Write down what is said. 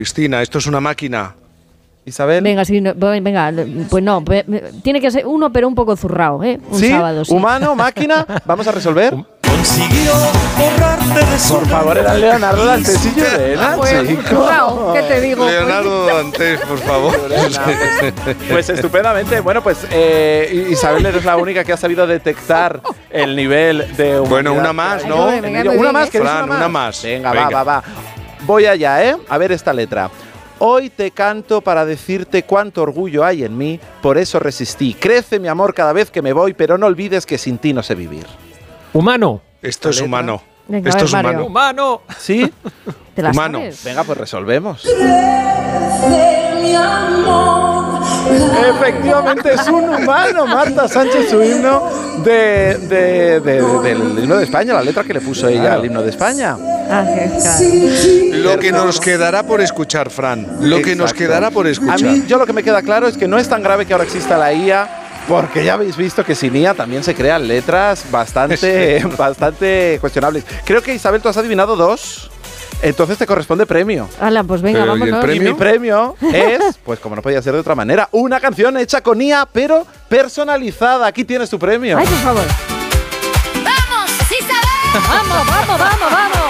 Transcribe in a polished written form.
Cristina, esto es una máquina. Isabel. Venga, sí, no, venga, pues no, tiene que ser uno, pero un poco zurrao, ¿eh? Un ¿Sí? sábado, sí. ¿Humano, máquina? ¿Vamos a resolver? Consiguió borrarte de su Por favor, era Leonardo Dantes y Llerena, chico. Zurrao, ¿qué te digo? Leonardo Dantes, por favor. Pues estupendamente. Bueno, pues Isabel, eres la única que ha sabido detectar el nivel de humanidad. Bueno, una más, ¿no? Ay, venga, muy Una bien, más, ¿eh? ¿queréis Fran, una más. Venga, Venga. va. Voy allá, ¿eh? A ver esta letra. Hoy te canto para decirte cuánto orgullo hay en mí, por eso resistí. Crece mi amor cada vez que me voy, pero no olvides que sin ti no sé vivir. Humano. Esto es humano. Venga, Esto a es ver, Mario. humano. Humano. ¿Sí? ¿Te la humano. sabes? Venga, pues resolvemos. Efectivamente es un humano, Marta Sánchez, su himno del himno de España, la letra que le puso ella al himno de España. Ah, claro. Lo que nos quedará por escuchar, Fran. Lo que nos Exacto. quedará por A escuchar. mí, yo lo que me queda claro es que no es tan grave que ahora exista la IA, porque ya habéis visto que sin IA también se crean letras bastante cuestionables. Creo que, Isabel, tú has adivinado 2. Entonces te corresponde premio. Hala, pues venga, Pero, ¿y el vámonos. premio? Y mi premio es, pues como no podía ser de otra manera, una canción hecha con IA, pero personalizada. Aquí tienes tu premio. Ay, por favor. ¡Vamos, Isabel! Vamos.